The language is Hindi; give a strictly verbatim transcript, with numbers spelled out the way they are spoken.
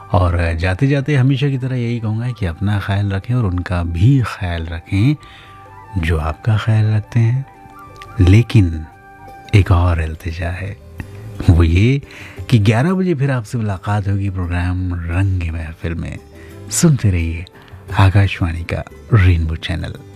और जाते जाते हमेशा की तरह यही कहूँगा कि अपना ख्याल रखें और उनका भी ख्याल रखें जो आपका ख्याल रखते हैं। लेकिन एक और इल्तिजा है, वो ये कि ग्यारह बजे फिर आपसे मुलाकात होगी प्रोग्राम रंग महफिल में। सुनते रहिए आकाशवाणी का रेनबो चैनल।